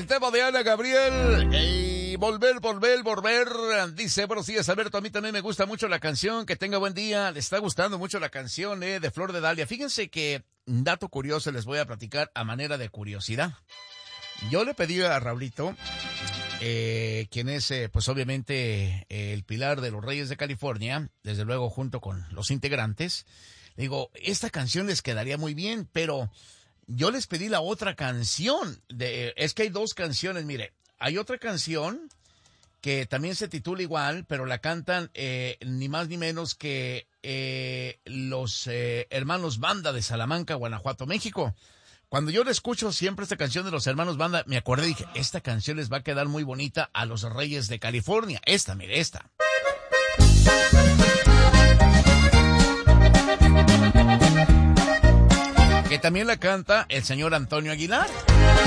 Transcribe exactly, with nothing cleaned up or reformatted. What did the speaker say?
tema de Ana Gabriel. Ey, volver, volver, volver. Dice, buenos días, Alberto. A mí también me gusta mucho la canción. Que tenga buen día. Le está gustando mucho la canción eh, de Flor de Dalia. Fíjense que, un dato curioso les voy a platicar a manera de curiosidad. Yo le pedí a Raulito, eh, quien es, eh, pues obviamente, eh, el pilar de los Reyes de California, desde luego junto con los integrantes. Le digo, esta canción les quedaría muy bien, pero yo les pedí la otra canción. De, es que hay dos canciones, mire. Hay otra canción que también se titula igual, pero la cantan eh, ni más ni menos que eh, los eh, hermanos Banda de Salamanca, Guanajuato, México. Cuando yo le escucho siempre esta canción de los hermanos Banda, me acordé y dije, esta canción les va a quedar muy bonita a los Reyes de California. Esta, mire, esta. Que también la canta el señor Antonio Aguilar.